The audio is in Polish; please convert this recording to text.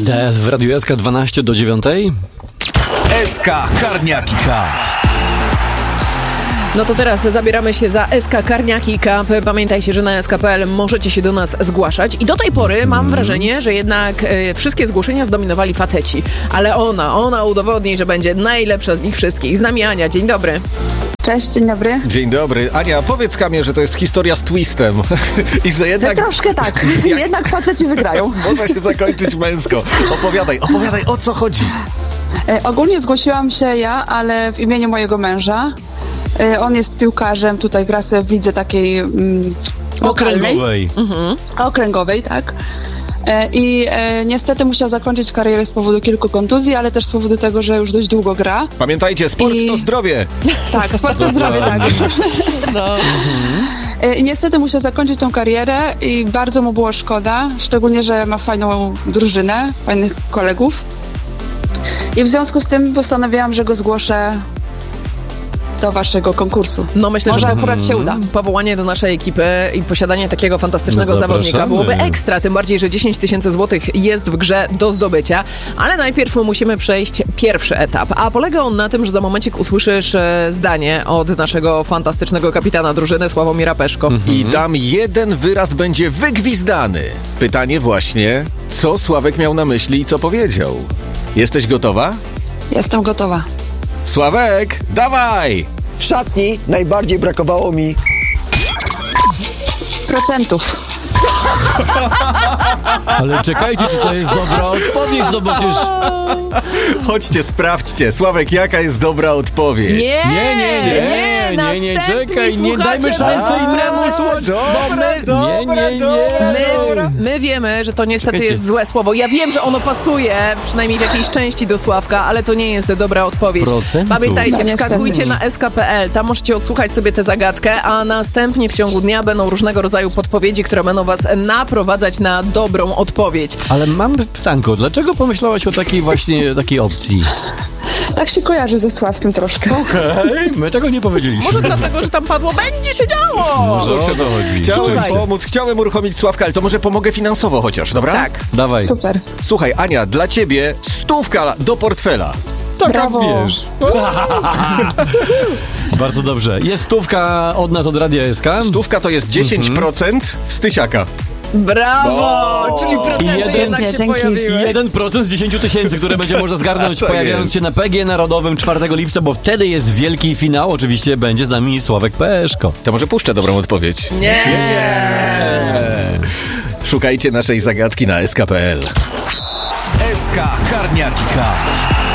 Adele w Radiu SK 12 do 9. SK Karniaki Cup. No to teraz zabieramy się za SK Karniaki Cup. Pamiętajcie, że na sk.pl możecie się do nas zgłaszać. I do tej pory mam wrażenie, że jednak wszystkie zgłoszenia zdominowali faceci. Ale ona udowodni, że będzie najlepsza z nich wszystkich. Z nami Ania, dzień dobry. Cześć, dzień dobry. Dzień dobry. Ania, powiedz Kamie, że to jest historia z twistem. I że jednak... Troszkę tak. Jednak faceci wygrają. Może się zakończyć męsko. Opowiadaj, o co chodzi? Ogólnie zgłosiłam się ja, ale w imieniu mojego męża. On jest piłkarzem, tutaj gra sobie w lidze takiej Okręgowej. okręgowej, tak. I niestety musiał zakończyć karierę z powodu kilku kontuzji, ale też z powodu tego, że już dość długo gra. Pamiętajcie, sport to zdrowie. Tak, sport to zdrowie, tak. No. I niestety musiał zakończyć tą karierę i bardzo mu było szkoda, szczególnie, że ma fajną drużynę, fajnych kolegów. I w związku z tym postanowiłam, że go zgłoszę do waszego konkursu. No myślę, Może że akurat się uda. powołanie do naszej ekipy i posiadanie takiego fantastycznego Zapraszamy. zawodnika byłoby ekstra, tym bardziej, że 10 000 złotych jest w grze do zdobycia, ale najpierw musimy przejść pierwszy etap, a polega on na tym, że za momencik usłyszysz zdanie od naszego fantastycznego kapitana drużyny Sławomira Peszko. I tam jeden wyraz będzie wygwizdany. Pytanie właśnie, co Sławek miał na myśli i co powiedział? Jesteś gotowa? Jestem gotowa. Sławek, dawaj! W szatni najbardziej brakowało mi Procentów. Ale czekajcie, czy to jest dobra odpowiedź, no bo przecież... Chodźcie, sprawdźcie. Sławek, jaka jest dobra odpowiedź? Nie, nie, następni czekaj, nie dajmy słuchacze szansy będą innemu sprawdzać. słuchaczowi. My wiemy, że to niestety Czekajcie. jest złe słowo. Ja wiem, że ono pasuje, przynajmniej w jakiejś części do Sławka, ale to nie jest dobra odpowiedź. Procentów. Pamiętajcie, No, wskakujcie niestety. na sk.pl, tam możecie odsłuchać sobie tę zagadkę, a następnie w ciągu dnia będą różnego rodzaju podpowiedzi, które będą was naprowadzać na dobrą odpowiedź. Ale mam pytanko, dlaczego pomyślałaś o takiej opcji? Tak się kojarzy ze Sławkiem troszkę. Okej, my tego nie powiedzieliśmy. Może dlatego, że tam padło, będzie się działo! Może o to chodzi. Chciałem Słuchaj. pomóc, chciałem uruchomić Sławka, ale to może pomogę finansowo chociaż, dobra? Tak. Dawaj. Super. Słuchaj, Ania, dla ciebie 100 do portfela. Brawo. Wiesz. Bardzo dobrze. Jest 100 od nas od Radia SK. 100 to jest 10% z tysiaka. Brawo! Czyli procenty jednak się Dzięki. pojawiły. 1% z 10 000, które będzie można zgarnąć Tak pojawiając jest. się na PG Narodowym 4 lipca, bo wtedy jest wielki finał. Oczywiście będzie z nami Sławek Peszko. To może puszczę dobrą odpowiedź. Nie! Szukajcie naszej zagadki na sk.pl. SK Karniaki Cup.